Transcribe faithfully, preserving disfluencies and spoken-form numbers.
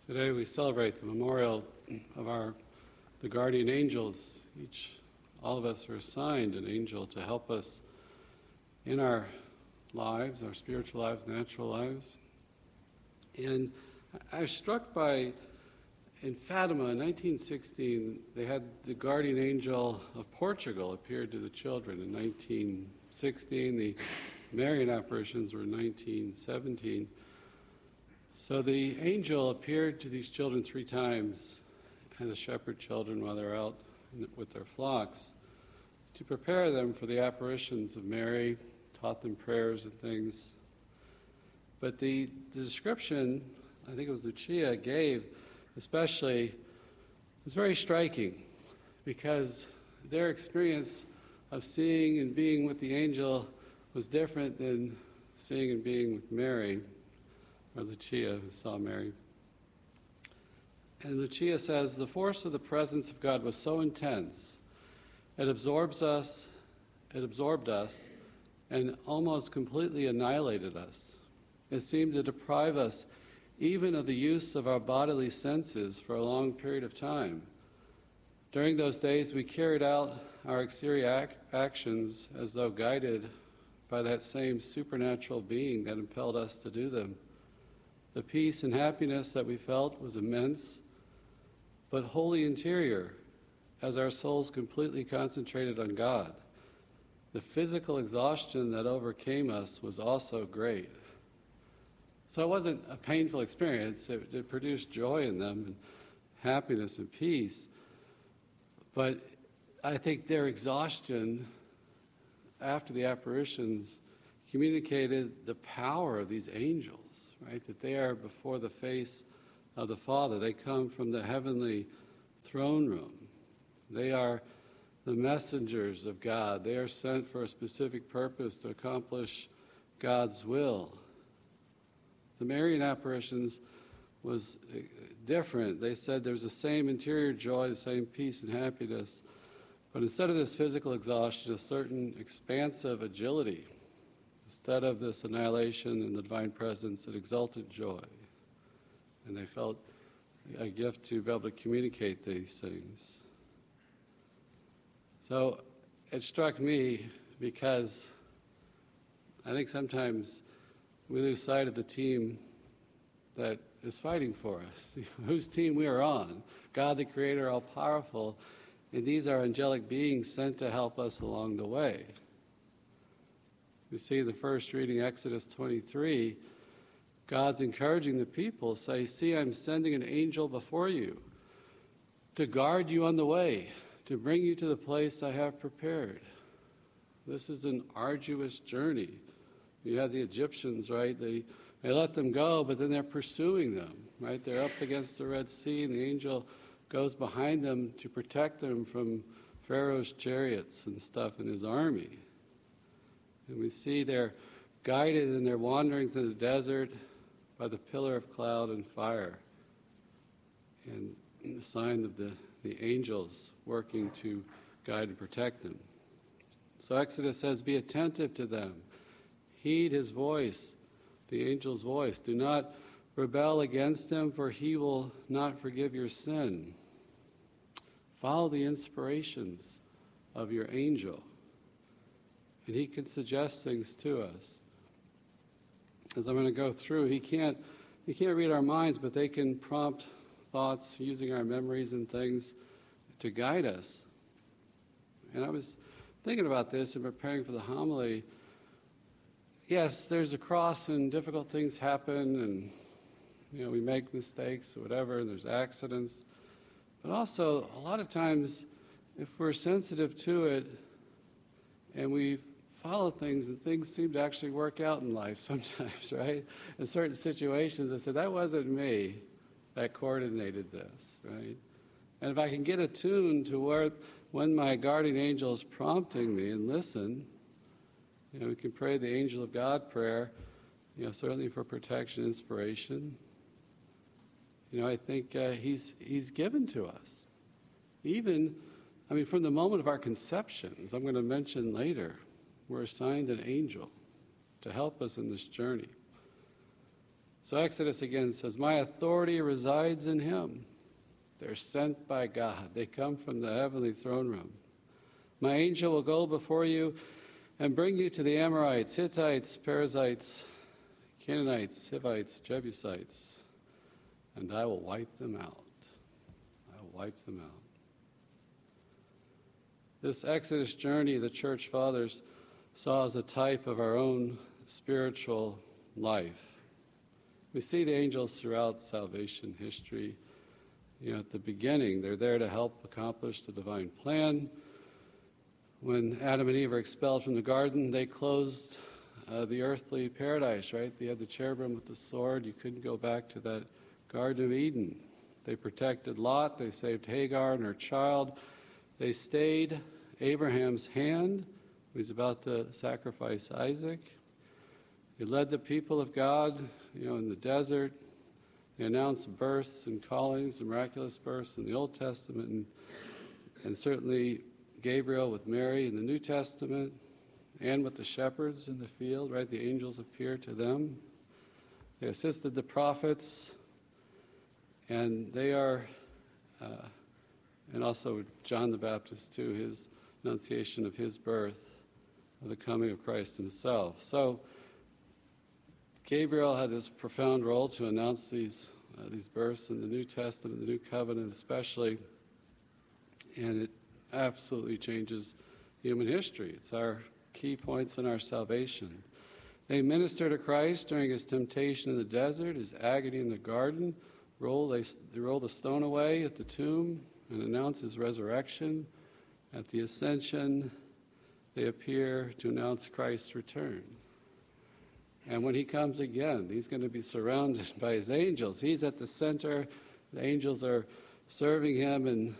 Today we celebrate the memorial of our the guardian angels. Each, all of us are assigned an angel to help us in our lives, our spiritual lives, natural lives. And I was struck by, in Fatima in nineteen sixteen, they had the guardian angel of Portugal appeared to the children. In nineteen sixteen, the Marian apparitions were in nineteen seventeen. So the angel appeared to these children three times as the shepherd children while they're out with their flocks to prepare them for the apparitions of Mary, taught them prayers and things. But the, the description, I think it was Lucia, gave especially, was very striking because their experience of seeing and being with the angel was different than seeing and being with Mary, or Lucia, who saw Mary. And Lucia says, the force of the presence of God was so intense, it absorbs us, it absorbed us, and almost completely annihilated us. It seemed to deprive us even of the use of our bodily senses for a long period of time. During those days, we carried out our exterior ac- actions as though guided by that same supernatural being that impelled us to do them. The peace and happiness that we felt was immense, but wholly interior, as our souls completely concentrated on God. The physical exhaustion that overcame us was also great. So it wasn't a painful experience. It, it produced joy in them, and happiness and peace. But I think their exhaustion after the apparitions communicated the power of these angels, right? That they are before the face of the Father. They come from the heavenly throne room. They are the messengers of God. They are sent for a specific purpose to accomplish God's will. The Marian apparitions was different. They said there's the same interior joy, the same peace and happiness, but instead of this physical exhaustion, a certain expansive agility. Instead of this annihilation in the divine presence, an exultant joy. And they felt a gift to be able to communicate these things. So it struck me because I think sometimes we lose sight of the team that is fighting for us, whose team we are on. God the Creator, all-powerful, and these are angelic beings sent to help us along the way. We see in the first reading, Exodus twenty-three, God's encouraging the people, say, see, I'm sending an angel before you to guard you on the way, to bring you to the place I have prepared. This is an arduous journey. You have the Egyptians, right? They, they let them go, but then they're pursuing them, right? They're up against the Red Sea, and the angel goes behind them to protect them from Pharaoh's chariots and stuff and his army. And we see they're guided in their wanderings in the desert by the pillar of cloud and fire, and the sign of the, the angels working to guide and protect them. So Exodus says, be attentive to them. Heed his voice, the angel's voice. Do not rebel against him, for he will not forgive your sin. Follow the inspirations of your angel. And he can suggest things to us. As I'm going to go through, he can't, he can't read our minds, but they can prompt thoughts using our memories and things to guide us. And I was thinking about this and preparing for the homily. Yes, there's a cross and difficult things happen, and you know we make mistakes or whatever, and there's accidents. But also, a lot of times, if we're sensitive to it and we follow things, and things seem to actually work out in life sometimes, right? In certain situations, I said, that wasn't me that coordinated this, right? And if I can get attuned to where, when my guardian angel is prompting me and listen, you know, we can pray the angel of God prayer, you know, certainly for protection, inspiration. You know, I think uh, he's he's given to us. Even, I mean, from the moment of our conception, as I'm going to mention later, we're assigned an angel to help us in this journey. So Exodus again says, my authority resides in him. They're sent by God. They come from the heavenly throne room. My angel will go before you and bring you to the Amorites, Hittites, Perizzites, Canaanites, Hivites, Jebusites, and I will wipe them out. I will wipe them out. This Exodus journey the church fathers saw as a type of our own spiritual life. We see the angels throughout salvation history. You know, at the beginning, they're there to help accomplish the divine plan. When Adam and Eve were expelled from the garden, they closed uh, the earthly paradise, right? They had the cherubim with the sword. You couldn't go back to that Garden of Eden. They protected Lot. They saved Hagar and her child. They stayed Abraham's hand. He was about to sacrifice Isaac. They led the people of God, you know, in the desert. They announced births and callings and miraculous births in the Old Testament, and, and certainly Gabriel with Mary in the New Testament, and with the shepherds in the field, right? The angels appeared to them. They assisted the prophets, and they are, uh, and also John the Baptist too, his annunciation of his birth, of the coming of Christ himself. So Gabriel had this profound role to announce these uh, these births in the New Testament, the New Covenant especially, and it absolutely changes human history. It's our key points in our salvation. They minister to Christ during his temptation in the desert, his agony in the garden. Roll, they, they roll the stone away at the tomb and announce his resurrection. At the ascension, they appear to announce Christ's return. And when he comes again, he's going to be surrounded by his angels. He's at the center. The angels are serving him in